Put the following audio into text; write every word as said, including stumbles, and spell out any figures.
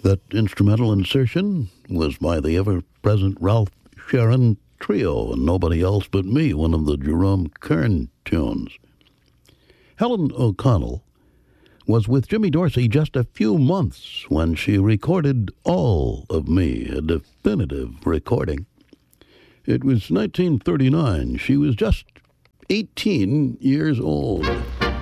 That instrumental insertion was by the ever-present Ralph Sharon Trio, and Nobody Else But Me, one of the Jerome Kern tunes. Helen O'Connell was with Jimmy Dorsey just a few months when she recorded All of Me, a definitive recording. It was nineteen thirty-nine. She was just eighteen years old.